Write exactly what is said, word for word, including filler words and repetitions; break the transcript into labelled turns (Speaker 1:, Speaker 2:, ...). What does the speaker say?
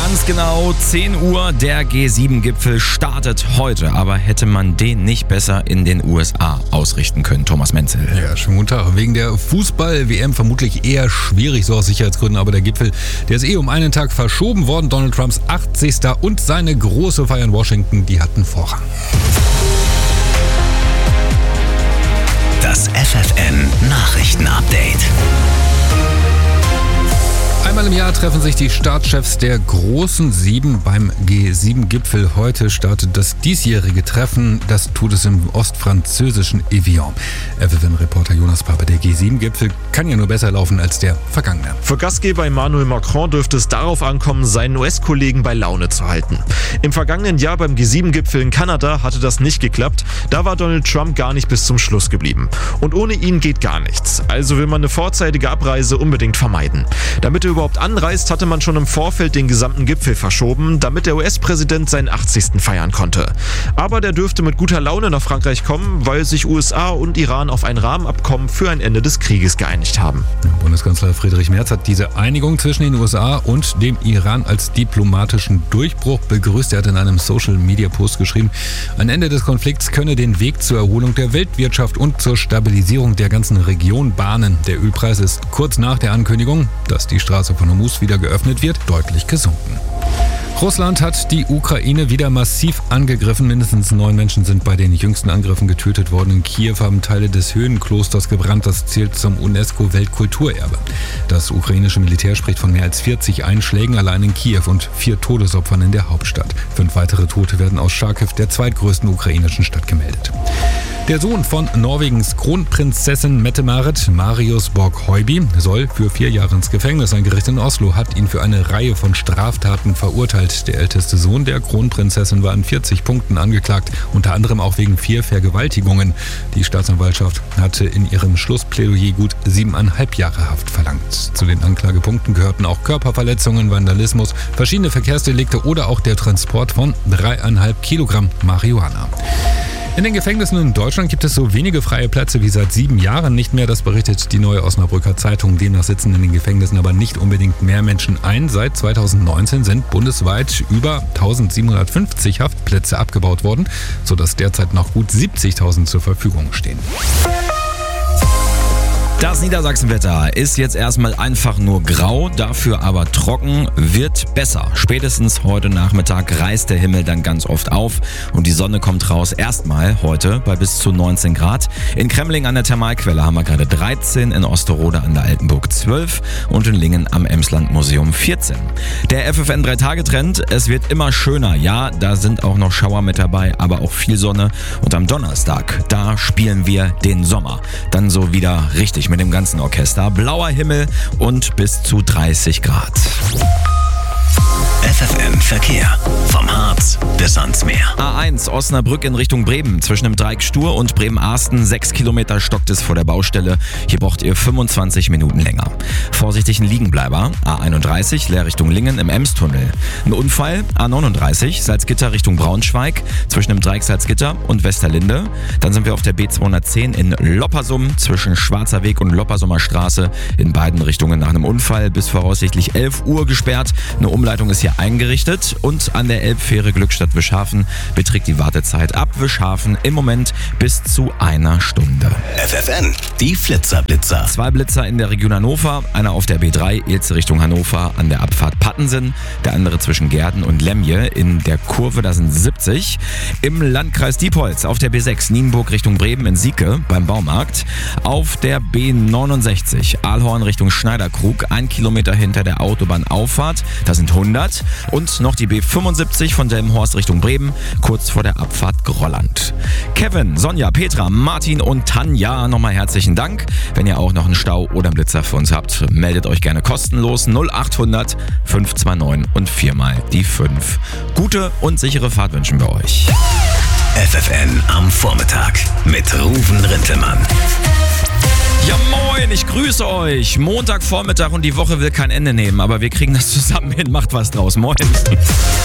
Speaker 1: Ganz genau zehn Uhr, der G sieben Gipfel startet heute. Aber hätte man den nicht besser in den U S A ausrichten können, Thomas Menzel?
Speaker 2: Ja, schönen guten Tag. Wegen der Fußball-W M vermutlich eher schwierig, so aus Sicherheitsgründen. Aber der Gipfel, der ist eh um einen Tag verschoben worden. Donald Trumps achtzigsten und seine große Feier in Washington, die hatten Vorrang.
Speaker 3: Das F F N-Nachrichten-Update.
Speaker 2: Einmal im Jahr treffen sich die Staatschefs der großen Sieben beim G sieben Gipfel. Heute startet das diesjährige Treffen. Das tut es im ostfranzösischen Evian. F F N-Reporter Jonas Pape. Der G sieben Gipfel kann ja nur besser laufen als der vergangene.
Speaker 4: Für Gastgeber Emmanuel Macron dürfte es darauf ankommen, seinen U S-Kollegen bei Laune zu halten. Im vergangenen Jahr beim G sieben Gipfel in Kanada hatte das nicht geklappt. Da war Donald Trump gar nicht bis zum Schluss geblieben. Und ohne ihn geht gar nichts. Also will man eine vorzeitige Abreise unbedingt vermeiden. Damit er überhaupt anreist, hatte man schon im Vorfeld den gesamten Gipfel verschoben, damit der U S-Präsident seinen achtzigsten feiern konnte. Aber der dürfte mit guter Laune nach Frankreich kommen, weil sich U S A und Iran auf ein Rahmenabkommen für ein Ende des Krieges geeinigt haben.
Speaker 2: Bundeskanzler Friedrich Merz hat diese Einigung zwischen den U S A und dem Iran als diplomatischen Durchbruch begrüßt. Er hat in einem Social-Media-Post geschrieben, ein Ende des Konflikts könne den Weg zur Erholung der Weltwirtschaft und zur Stabilisierung der ganzen Region bahnen. Der Ölpreis ist kurz nach der Ankündigung, dass die Straße von Hormuz wieder geöffnet wird, deutlich gesunken. Russland hat die Ukraine wieder massiv angegriffen. Mindestens neun Menschen sind bei den jüngsten Angriffen getötet worden. In Kiew haben Teile des Höhenklosters gebrannt. Das zählt zum UNESCO-Weltkulturerbe. Das ukrainische Militär spricht von mehr als vierzig Einschlägen allein in Kiew und vier Todesopfern in der Hauptstadt. Fünf weitere Tote werden aus Charkiw, der zweitgrößten ukrainischen Stadt, gemeldet. Der Sohn von Norwegens Kronprinzessin Mette-Marit, Marius Borg-Høiby, soll für vier Jahre ins Gefängnis. Ein Gericht in Oslo hat ihn für eine Reihe von Straftaten verurteilt. Der älteste Sohn der Kronprinzessin war in vierzig Punkten angeklagt, unter anderem auch wegen vier Vergewaltigungen. Die Staatsanwaltschaft hatte in ihrem Schlussplädoyer gut siebeneinhalb Jahre Haft verlangt. Zu den Anklagepunkten gehörten auch Körperverletzungen, Vandalismus, verschiedene Verkehrsdelikte oder auch der Transport von dreieinhalb Kilogramm Marihuana. In den Gefängnissen in Deutschland gibt es so wenige freie Plätze wie seit sieben Jahren nicht mehr. Das berichtet die Neue Osnabrücker Zeitung. Demnach sitzen in den Gefängnissen aber nicht unbedingt mehr Menschen ein. Seit zweitausendneunzehn sind bundesweit über eintausendsiebenhundertfünfzig Haftplätze abgebaut worden, sodass derzeit noch gut siebzigtausend zur Verfügung stehen.
Speaker 1: Das Niedersachsenwetter ist jetzt erstmal einfach nur grau, dafür aber trocken, wird besser. Spätestens heute Nachmittag reißt der Himmel dann ganz oft auf und die Sonne kommt raus. Erstmal heute bei bis zu neunzehn Grad. In Kremling an der Thermalquelle haben wir gerade dreizehn, in Osterode an der Altenburg zwölf und in Lingen am Emsland-Museum vierzehn. Der F F N drei Tage Trend, es wird immer schöner. Ja, da sind auch noch Schauer mit dabei, aber auch viel Sonne. Und am Donnerstag, da spielen wir den Sommer. Dann so wieder richtig mit dem ganzen Orchester. Blauer Himmel und bis zu dreißig Grad.
Speaker 3: F F N Verkehr. Vom Harz bis ans Meer.
Speaker 1: A eins Osnabrück in Richtung Bremen. Zwischen dem Dreieck Stur und Bremen-Arsten. Sechs Kilometer stockt es vor der Baustelle. Hier braucht ihr fünfundzwanzig Minuten länger. Vorsichtig ein Liegenbleiber. A einunddreißig Leer Richtung Lingen im Emstunnel. Ein Unfall. A neununddreißig Salzgitter Richtung Braunschweig. Zwischen dem Dreieck Salzgitter und Westerlinde. Dann sind wir auf der B zweihundertzehn in Loppersum. Zwischen Schwarzer Weg und Loppersumer Straße. In beiden Richtungen nach einem Unfall bis voraussichtlich elf Uhr gesperrt. Eine Umleitung ist hier eingerichtet und an der Elbfähre Glückstadt-Wischhafen beträgt die Wartezeit ab Wischhafen im Moment bis zu einer Stunde.
Speaker 3: F F N, die Flitzer-Blitzer.
Speaker 1: Zwei Blitzer in der Region Hannover, einer auf der B drei Ilze Richtung Hannover an der Abfahrt Pattensen, der andere zwischen Gerden und Lemje in der Kurve, da sind siebzig. Im Landkreis Diepholz auf der B sechs Nienburg Richtung Bremen in Sieke beim Baumarkt, auf der B neunundsechzig Aalhorn Richtung Schneiderkrug, ein Kilometer hinter der Autobahnauffahrt, da sind hundert. Und noch die B fünfundsiebzig von Delmenhorst Richtung Bremen, kurz vor der Abfahrt Grolland. Kevin, Sonja, Petra, Martin und Tanja, nochmal herzlichen Dank. Wenn ihr auch noch einen Stau oder einen Blitzer für uns habt, meldet euch gerne kostenlos null achthundert fünf zwei neun und viermal die fünf. Gute und sichere Fahrt wünschen wir euch.
Speaker 3: F F N am Vormittag mit Ruven Rintelmann.
Speaker 1: Ja moin, ich grüße euch. Montagvormittag und die Woche will kein Ende nehmen, aber wir kriegen das zusammen hin. Macht was draus. Moin.